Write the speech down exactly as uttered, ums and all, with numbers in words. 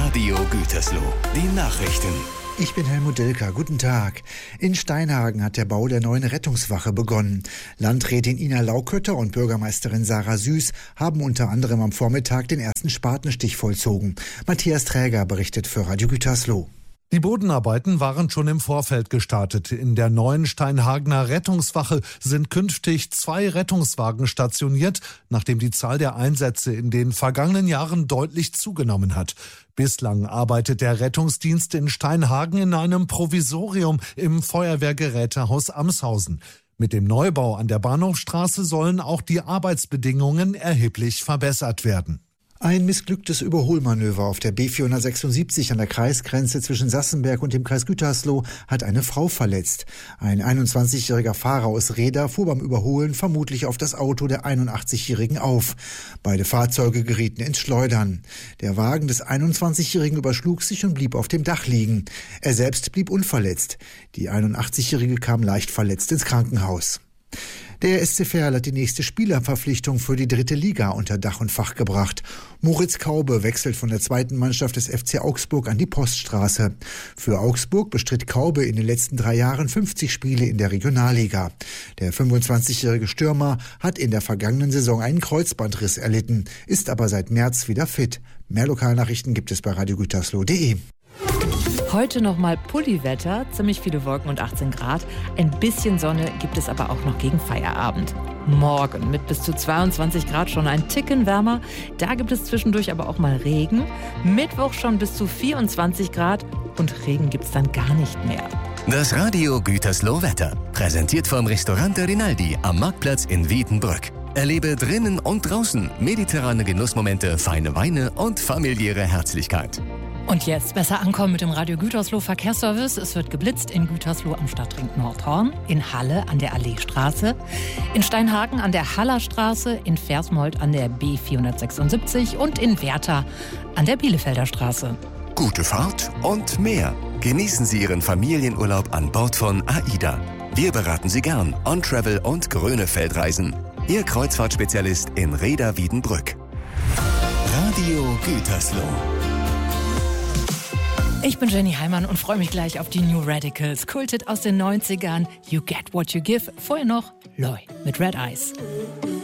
Radio Gütersloh. Die Nachrichten. Ich bin Helmut Delka. Guten Tag. In Steinhagen hat der Bau der neuen Rettungswache begonnen. Landrätin Ina Laukötter und Bürgermeisterin Sarah Süß haben unter anderem am Vormittag den ersten Spatenstich vollzogen. Matthias Träger berichtet für Radio Gütersloh. Die Bodenarbeiten waren schon im Vorfeld gestartet. In der neuen Steinhagener Rettungswache sind künftig zwei Rettungswagen stationiert, nachdem die Zahl der Einsätze in den vergangenen Jahren deutlich zugenommen hat. Bislang arbeitet der Rettungsdienst in Steinhagen in einem Provisorium im Feuerwehrgerätehaus Amshausen. Mit dem Neubau an der Bahnhofstraße sollen auch die Arbeitsbedingungen erheblich verbessert werden. Ein missglücktes Überholmanöver auf der B vierhundertsechsundsiebzig an der Kreisgrenze zwischen Sassenberg und dem Kreis Gütersloh hat eine Frau verletzt. Ein einundzwanzigjähriger Fahrer aus Reda fuhr beim Überholen vermutlich auf das Auto der einundachtzigjährigen auf. Beide Fahrzeuge gerieten ins Schleudern. Der Wagen des einundzwanzigjährigen überschlug sich und blieb auf dem Dach liegen. Er selbst blieb unverletzt. Die einundachtzigjährige kam leicht verletzt ins Krankenhaus. Der S C Verl hat die nächste Spielerverpflichtung für die dritte Liga unter Dach und Fach gebracht. Moritz Kaube wechselt von der zweiten Mannschaft des F C Augsburg an die Poststraße. Für Augsburg bestritt Kaube in den letzten drei Jahren fünfzig Spiele in der Regionalliga. Der fünfundzwanzigjährige Stürmer hat in der vergangenen Saison einen Kreuzbandriss erlitten, ist aber seit März wieder fit. Mehr Lokalnachrichten gibt es bei radio gütersloh punkt de. Heute nochmal Pulliwetter, ziemlich viele Wolken und achtzehn Grad. Ein bisschen Sonne gibt es aber auch noch gegen Feierabend. Morgen mit bis zu zweiundzwanzig Grad schon ein Ticken wärmer. Da gibt es zwischendurch aber auch mal Regen. Mittwoch schon bis zu vierundzwanzig Grad und Regen gibt es dann gar nicht mehr. Das Radio Gütersloh Wetter, präsentiert vom Restaurant Rinaldi am Marktplatz in Wiedenbrück. Erlebe drinnen und draußen mediterrane Genussmomente, feine Weine und familiäre Herzlichkeit. Und jetzt besser ankommen mit dem Radio Gütersloh Verkehrsservice. Es wird geblitzt in Gütersloh am Stadtring Nordhorn, in Halle an der Alleestraße, in Steinhagen an der Hallerstraße, in Versmold an der B vierhundertsechsundsiebzig und in Werther an der Bielefelder Straße. Gute Fahrt und mehr. Genießen Sie Ihren Familienurlaub an Bord von AIDA. Wir beraten Sie gern on Travel und Grönefeldreisen. Ihr Kreuzfahrtspezialist in Reda Wiedenbrück. Radio Gütersloh. Ich bin Jenny Heimann und freue mich gleich auf die New Radicals. Kultet aus den neunzigern, You Get What You Give. Vorher noch Loy mit Red Eyes.